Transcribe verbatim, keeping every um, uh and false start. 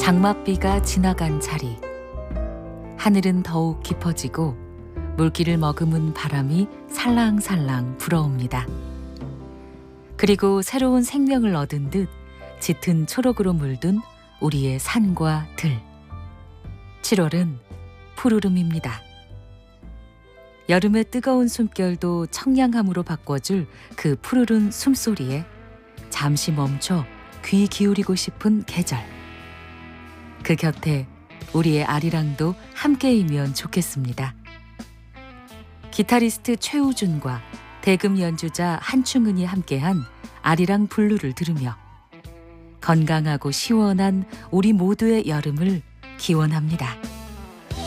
장맛비가 지나간 자리, 하늘은 더욱 깊어지고 물기를 머금은 바람이 살랑살랑 불어옵니다. 그리고 새로운 생명을 얻은 듯 짙은 초록으로 물든 우리의 산과 들. 칠월은 푸르름입니다. 여름의 뜨거운 숨결도 청량함으로 바꿔줄 그 푸르른 숨소리에 잠시 멈춰 귀 기울이고 싶은 계절. 그 곁에 우리의 아리랑도 함께이면 좋겠습니다. 기타리스트 최우준과 대금 연주자 한충은이 함께한 아리랑 블루를 들으며 건강하고 시원한 우리 모두의 여름을 기원합니다.